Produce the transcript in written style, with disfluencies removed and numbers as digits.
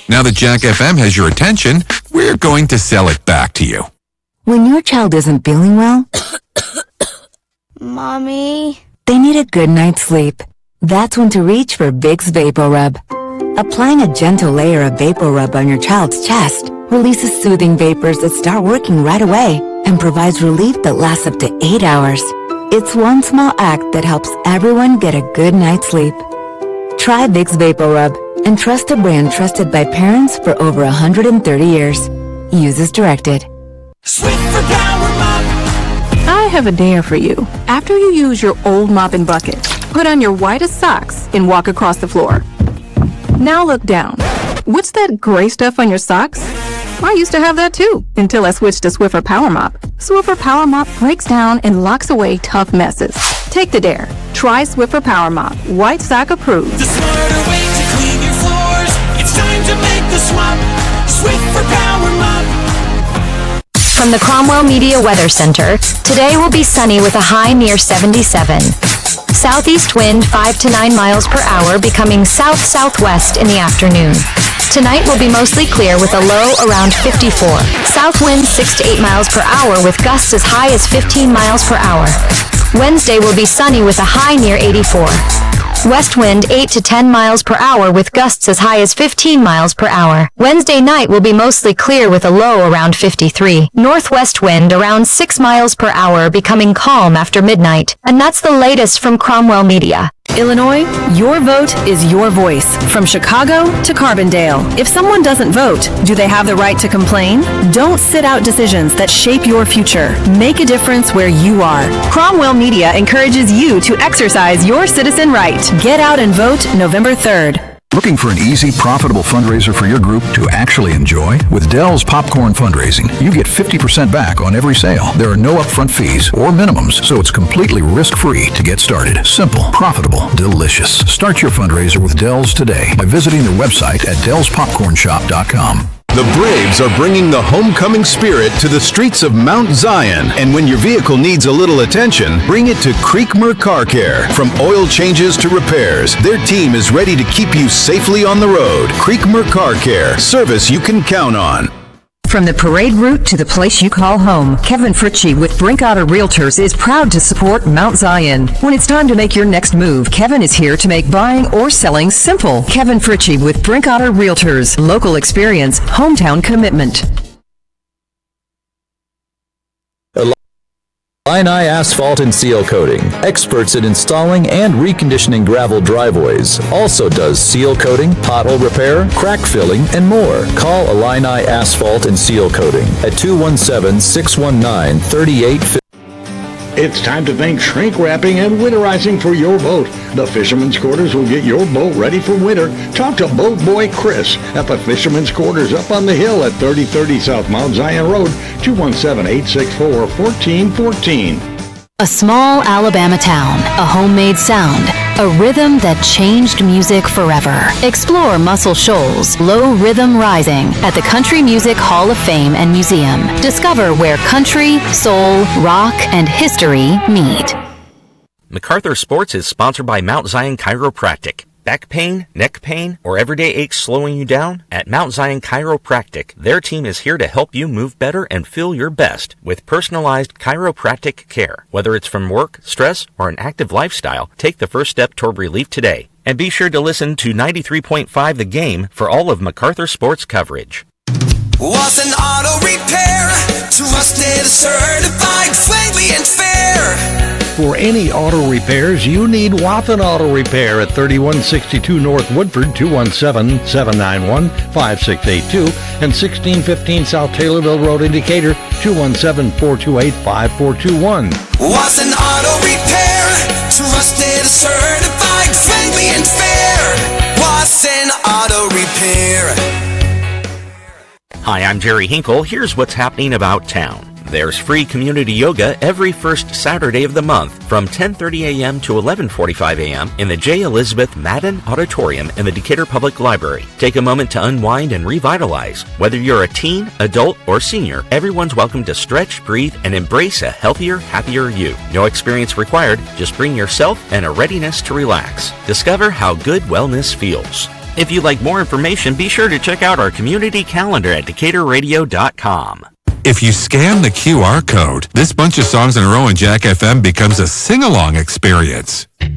Now that Jack FM has your attention, we're going to sell it back to you. When your child isn't feeling well, Mommy, they need a good night's sleep. That's when to reach for Vicks VapoRub. Applying a gentle layer of VapoRub on your child's chest releases soothing vapors that start working right away and provides relief that lasts up to 8 hours. It's one small act that helps everyone get a good night's sleep. Try Vicks VapoRub and trust a brand trusted by parents for over 130 years. Use as directed. Swiffer Power Mop. I have a dare for you. After you use your old mopping bucket, put on your whitest socks and walk across the floor. Now look down. What's that gray stuff on your socks? I used to have that too, until I switched to Swiffer Power Mop. Swiffer Power Mop breaks down and locks away tough messes. Take the dare. Try Swiffer Power Mop. White sock approved. The smarter way to clean your floors. It's time to make the swap. Swiffer Power Mop. From the Cromwell Media Weather Center, today will be sunny with a high near 77. Southeast wind 5 to 9 miles per hour, becoming south-southwest in the afternoon. Tonight will be mostly clear with a low around 54. South wind 6 to 8 miles per hour with gusts as high as 15 miles per hour. Wednesday will be sunny with a high near 84. West wind 8 to 10 miles per hour with gusts as high as 15 miles per hour. Wednesday night will be mostly clear with a low around 53. Northwest wind around 6 miles per hour, becoming calm after midnight. And that's the latest from Cromwell Media. Illinois, your vote is your voice. From Chicago to Carbondale. If someone doesn't vote, do they have the right to complain? Don't sit out decisions that shape your future. Make a difference where you are. Cromwell Media encourages you to exercise your citizen right. Get out and vote November 3rd. Looking for an easy, profitable fundraiser for your group to actually enjoy? With Dell's Popcorn Fundraising, you get 50% back on every sale. There are no upfront fees or minimums, so it's completely risk-free to get started. Simple, profitable, delicious. Start your fundraiser with Dell's today by visiting their website at dellspopcornshop.com. The Braves are bringing the homecoming spirit to the streets of Mount Zion. And when your vehicle needs a little attention, bring it to Creekmer Car Care. From oil changes to repairs, their team is ready to keep you safely on the road. Creekmer Car Care, service you can count on. From the parade route to the place you call home, Kevin Fritchie with Brinkotter Realtors is proud to support Mount Zion. When it's time to make your next move, Kevin is here to make buying or selling simple. Kevin Fritchie with Brinkotter Realtors. Local experience, hometown commitment. Illini Asphalt and Seal Coating, experts in installing and reconditioning gravel driveways. Also does seal coating, pothole repair, crack filling, and more. Call Illini Asphalt and Seal Coating at 217-619-3850. It's time to think shrink wrapping and winterizing for your boat. The Fisherman's Quarters will get your boat ready for winter. Talk to Boat Boy Chris at the Fisherman's Quarters up on the hill at 3030 South Mount Zion Road, 217-864-1414. A small Alabama town, a homemade sound, a rhythm that changed music forever. Explore Muscle Shoals Low Rhythm Rising at the Country Music Hall of Fame and Museum. Discover where country, soul, rock, and history meet. MacArthur Sports is sponsored by Mount Zion Chiropractic. Back pain, neck pain, or everyday aches slowing you down? At Mount Zion Chiropractic, their team is here to help you move better and feel your best with personalized chiropractic care. Whether it's from work, stress, or an active lifestyle, take the first step toward relief today. And be sure to listen to 93.5 The Game for all of MacArthur Sports coverage. Was an auto repair, trusted, certified, friendly, and fair. For any auto repairs, you need Wathen Auto Repair at 3162 North Woodford, 217-791-5682, and 1615 South Taylorville Road, in Decatur, 217-428-5421. Was an auto repair, trusted, certified, friendly, and fair. Was an auto repair. Hi, I'm Jerry Hinkle. Here's what's happening about town. There's free community yoga every first Saturday of the month from 10:30 a.m. to 11:45 a.m. in the J. Elizabeth Madden Auditorium in the Decatur Public Library. Take a moment to unwind and revitalize. Whether you're a teen, adult, or senior, everyone's welcome to stretch, breathe, and embrace a healthier, happier you. No experience required, just bring yourself and a readiness to relax. Discover how good wellness feels. If you'd like more information, be sure to check out our community calendar at DecaturRadio.com. If you scan the QR code, this bunch of songs in a row in Jack FM becomes a sing-along experience.